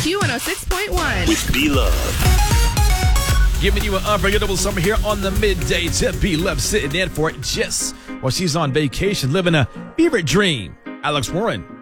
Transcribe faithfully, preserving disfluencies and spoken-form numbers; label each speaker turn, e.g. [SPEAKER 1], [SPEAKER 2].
[SPEAKER 1] Q one oh six point one.
[SPEAKER 2] With B-Love.
[SPEAKER 3] Giving you an unforgettable summer here on the midday tip. B-Love sitting in for Jess while she's on vacation, living a fever dream. Alex Warren.